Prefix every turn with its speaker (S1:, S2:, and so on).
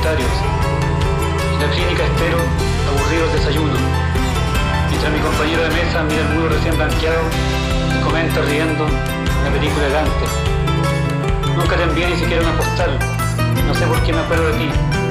S1: solitarios. En la clínica espero aburridos desayunos, mientras mi compañero de mesa mira el muro recién blanqueado y comenta riendo una película elegante. Nunca te envié ni siquiera una postal, no sé por qué me acuerdo de ti.